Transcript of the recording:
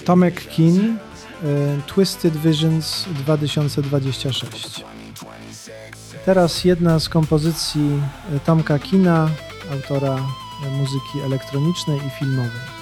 Tomek Kin, Twisted Visions 2026. Teraz jedna z kompozycji Tomka Kina, autora muzyki elektronicznej i filmowej.